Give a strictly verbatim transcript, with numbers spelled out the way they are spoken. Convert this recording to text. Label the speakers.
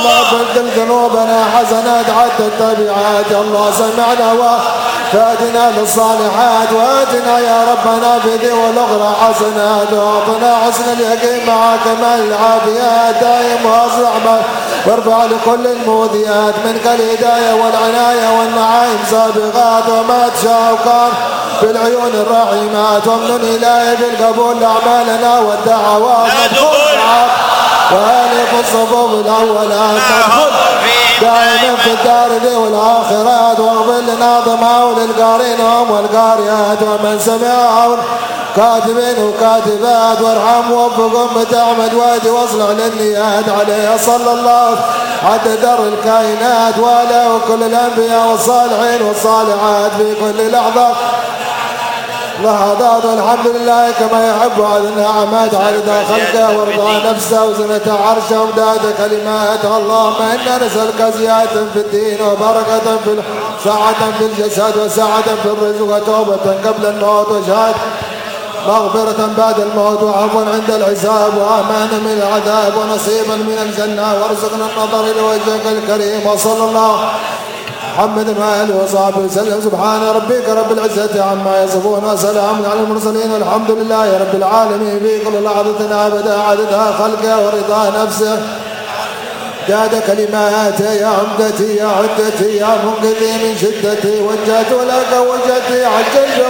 Speaker 1: الله بدل ذنوبنا حسنات عد التبعات. يا الله سمعنا وفادنا للصالحات واتنا يا ربنا في ذي والاخرى حسنات واعطنا حسن اليقين مع كمال العافيات دائم واصلح وارفع لكل الموديات منك الهدايه والعنايه والنعائم سابقات وما تشاء وكان بالعيون الرحيمات ومن إلهي بالقبول لأعمالنا والدعوات وآلف الصفوف الأولات دائما في الدار ذي والآخرات واغفر لنا ضماء للقارين هم والقاريات ومن سمعهم كاتبين وكاتبات وارحم ووفقهم بتعمد وادي واصلح للنيات عليه صلى الله عد در الكائنات وله وكل الأنبياء والصالحين والصالحات في كل لحظة لحظات والحمد لله كما يحب هذه النعمات عدد خلقه ورضا نفسه وزنة عرشه ومداد كلماته. اللهم إنا نسألك زيادة في الدين وبركة في سعة في الجسد وسعة في الرزق وتوبة قبل الموت وشهادة مغفرة بعد الموت وعفوا عند الحساب وأمانا من العذاب ونصيبا من الجنة وارزقنا النظر إلى وجهك الكريم. وصلى الله محمد وآله وصحبه وسلم. سبحان ربك رب العزة عما يصفون وسلام على المرسلين والحمد لله رب العالمين في كل لحظة أبدا عددها خلقه ورضا نفسه جاد كلماته يا عمدتي يا عدتي يا منقذي من شدتي وجهت لك وجهتي عجل